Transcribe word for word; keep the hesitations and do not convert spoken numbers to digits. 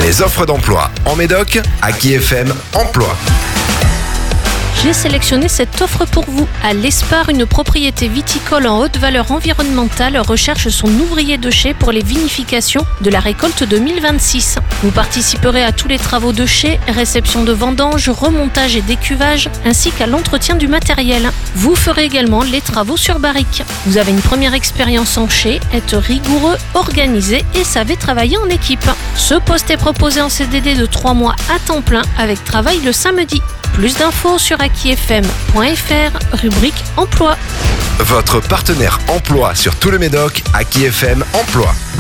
Les offres d'emploi en Médoc, Aki F M Emploi. J'ai sélectionné cette offre pour vous. À l'Espar, une propriété viticole en haute valeur environnementale recherche son ouvrier de chai pour les vinifications de la récolte deux mille vingt-six. Vous participerez à tous les travaux de chai, réception de vendanges, remontage et décuvage, ainsi qu'à l'entretien du matériel. Vous ferez également les travaux sur barrique. Vous avez une première expérience en chai, êtes rigoureux, organisé et savez travailler en équipe. Ce poste est proposé en C D D de trois mois à temps plein avec travail le samedi. Plus d'infos sur aki f m point f r, rubrique emploi. Votre partenaire emploi sur tout le Médoc, Aki F M Emploi.